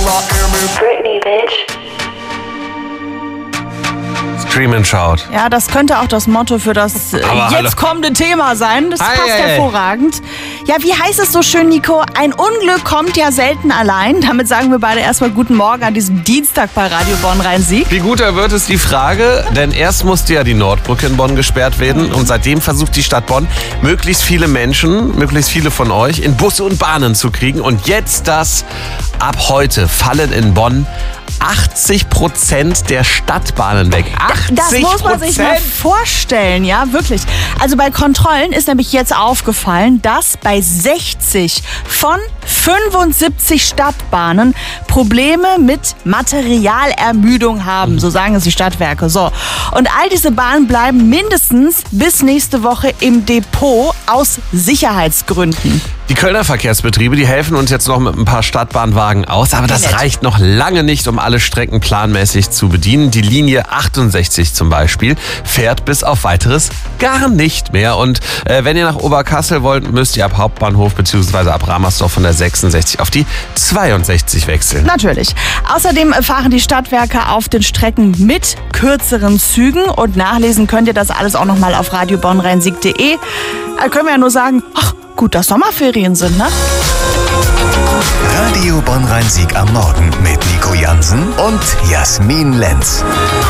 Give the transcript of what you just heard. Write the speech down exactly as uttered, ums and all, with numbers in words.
Britney, bitch. Scream and Shout. Ja, das könnte auch das Motto für das äh, Aber jetzt hallo. kommende Thema sein. Das Ei, passt ei, ei. hervorragend. Ja, wie heißt es so schön, Nico? Ein Unglück kommt ja selten allein. Damit sagen wir beide erstmal guten Morgen an diesem Dienstag bei Radio Bonn-Rhein-Sieg. Wie guter wird es die Frage, denn erst musste ja die Nordbrücke in Bonn gesperrt werden und seitdem versucht die Stadt Bonn, möglichst viele Menschen, möglichst viele von euch in Busse und Bahnen zu kriegen. Und jetzt das, ab heute fallen in Bonn achtzig Prozent der Stadtbahnen weg. achtzig Prozent! Das muss man sich mal vorstellen, ja, wirklich. Also bei Kontrollen ist nämlich jetzt aufgefallen, dass bei sechzig von fünfundsiebzig Stadtbahnen Probleme mit Materialermüdung haben, so sagen es die Stadtwerke. So. Und all diese Bahnen bleiben mindestens bis nächste Woche im Depot aus Sicherheitsgründen. Die Kölner Verkehrsbetriebe, die helfen uns jetzt noch mit ein paar Stadtbahnwagen aus, aber das reicht noch lange nicht, um alle Strecken planmäßig zu bedienen. Die Linie achtundsechzig zum Beispiel fährt bis auf weiteres gar nicht mehr. Und äh, wenn ihr nach Oberkassel wollt, müsst ihr ab Hauptbahnhof bzw. ab Ramersdorf von der sechsundsechzig auf die zweiundsechzig wechseln. Natürlich. Außerdem fahren die Stadtwerke auf den Strecken mit kürzeren Zügen und nachlesen könnt ihr das alles auch nochmal auf radio bonn rhein sieg punkt de. Da können wir ja nur sagen, ach, gut, dass Sommerferien sind, ne? Radio Bonn-Rhein-Sieg am Morgen mit Nico Jansen und Jasmin Lenz.